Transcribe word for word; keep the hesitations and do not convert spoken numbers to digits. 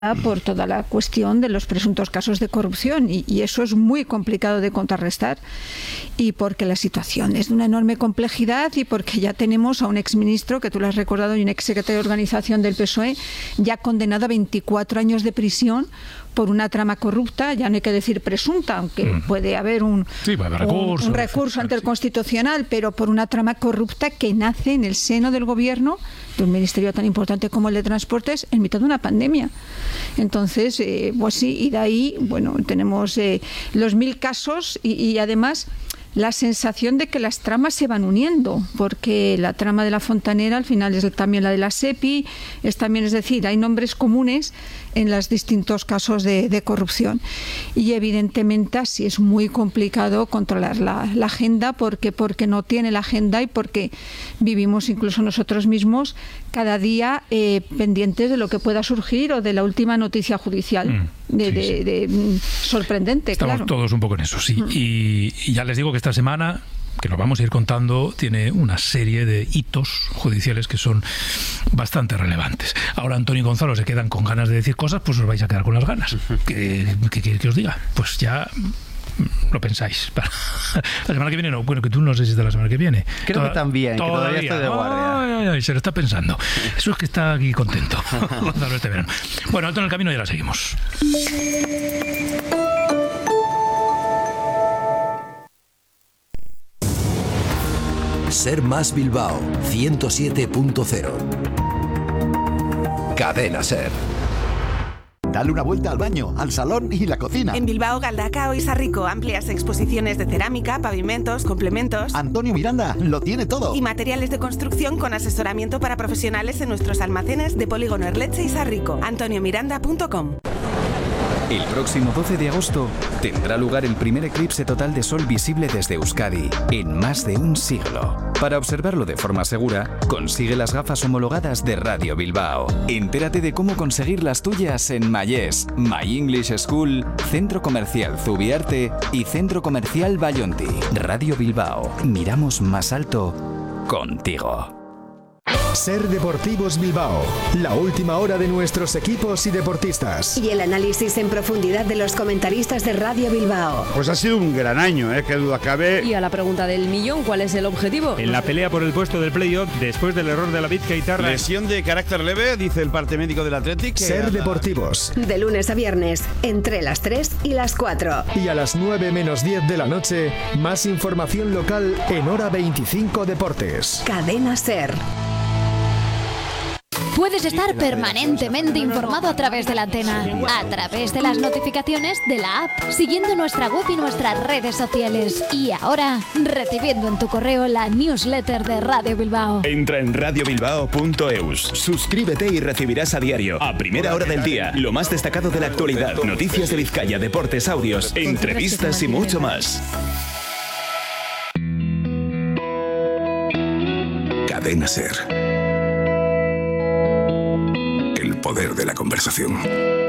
por toda la cuestión de los presuntos casos de corrupción y, y eso es muy complicado de contrarrestar y porque la situación es de una enorme complejidad y porque ya tenemos a un exministro, que tú lo has recordado, y un exsecretario de organización del P S O E ya condenado a veinticuatro años de prisión por una trama corrupta, ya no hay que decir presunta, aunque mm. puede haber un, sí, puede haber recurso, un, un recurso ante el Constitucional, pero por una trama corrupta que nace en el seno del gobierno de un ministerio tan importante como el de Transportes en mitad de una pandemia. Entonces, eh, pues sí, y de ahí, bueno, tenemos eh, los mil casos y, y además la sensación de que las tramas se van uniendo, porque la trama de la Fontanera al final es también la de la SEPI, es también, es decir, hay nombres comunes en los distintos casos de, de corrupción. Y evidentemente así es muy complicado controlar la, la agenda, porque, porque no tiene la agenda y porque vivimos incluso nosotros mismos cada día eh, pendientes de lo que pueda surgir o de la última noticia judicial. Mm, de, sí, de, sí. de, de sorprendente, Estamos claro. todos un poco en eso, sí. Mm. Y, y ya les digo que esta semana, que nos vamos a ir contando, tiene una serie de hitos judiciales que son bastante relevantes. Ahora Antonio y Gonzalo se quedan con ganas de decir cosas, pues os vais a quedar con las ganas. ¿Qué queréis que os diga? Pues ya lo pensáis. Para la semana que viene no, bueno, que tú no sé si es de la semana que viene. Creo Toda, que también, todavía, que todavía estoy de guardia. Ay, ay, ay, se lo está pensando. Eso es que está aquí contento. Gonzalo este verano. Bueno, Alto en el Camino ya la seguimos. Ser Más Bilbao ciento siete punto cero. Cadena Ser. Dale una vuelta al baño, al salón y la cocina. En Bilbao, Galdakao y Sarrico, amplias exposiciones de cerámica, pavimentos, complementos. Antonio Miranda lo tiene todo. Y materiales de construcción con asesoramiento para profesionales en nuestros almacenes de Polígono Erletxe y Sarrico. antonio miranda punto com. El próximo doce de agosto tendrá lugar el primer eclipse total de sol visible desde Euskadi en más de un siglo. Para observarlo de forma segura, consigue las gafas homologadas de Radio Bilbao. Entérate de cómo conseguir las tuyas en Mayés, My English School, Centro Comercial Zubiarte y Centro Comercial Bayonti. Radio Bilbao, miramos más alto contigo. Ser Deportivos Bilbao, la última hora de nuestros equipos y deportistas. Y el análisis en profundidad de los comentaristas de Radio Bilbao. Pues ha sido un gran año, ¿eh? Que duda cabe. Y a la pregunta del millón, ¿cuál es el objetivo? En la pelea por el puesto del playoff, después del error de la Vizcaitarra. Lesión de carácter leve, dice el parte médico del Athletic. Ser la... Deportivos. De lunes a viernes, entre las tres y las cuatro. Y a las nueve menos diez de la noche, más información local en Hora veinticinco Deportes. Cadena Ser. Puedes estar permanentemente informado a través de la antena, a través de las notificaciones de la app, siguiendo nuestra web y nuestras redes sociales. Y ahora, recibiendo en tu correo la newsletter de Radio Bilbao. Entra en radio bilbao punto eus, suscríbete y recibirás a diario, a primera hora del día, lo más destacado de la actualidad, noticias de Vizcaya, deportes, audios, entrevistas y mucho más. Cadena Ser. El poder de la conversación.